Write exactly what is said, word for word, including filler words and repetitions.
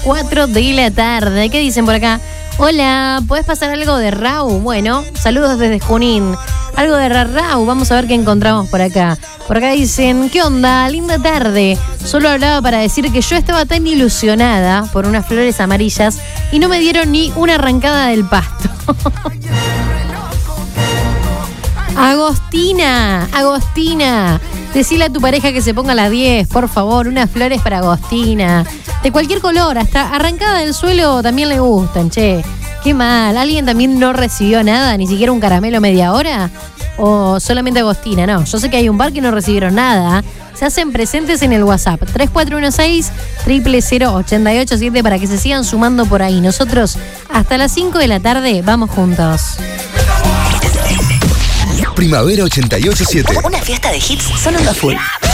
cuatro de la tarde. ¿Qué dicen por acá? Hola, ¿podés pasar algo de Rau? Bueno, saludos desde Junín. Algo de Rau, vamos a ver qué encontramos por acá. Por acá dicen, ¿qué onda? Linda tarde. Solo hablaba para decir que yo estaba tan ilusionada por unas flores amarillas y no me dieron ni una arrancada del pasto. Agostina, Agostina, decile a tu pareja que se ponga a las diez, por favor, unas flores para Agostina. De cualquier color, hasta arrancada del suelo también le gustan, che. Qué mal, ¿alguien también no recibió nada, ni siquiera un caramelo media hora? ¿O solamente Agostina? No, yo sé que hay un par que no recibieron nada. Se hacen presentes en el WhatsApp tres cuatro uno seis, cero cero cero, ocho ocho siete para que se sigan sumando por ahí. Nosotros hasta las cinco de la tarde vamos juntos. Primavera ochenta y ocho siete. Una fiesta de hits sonando a full.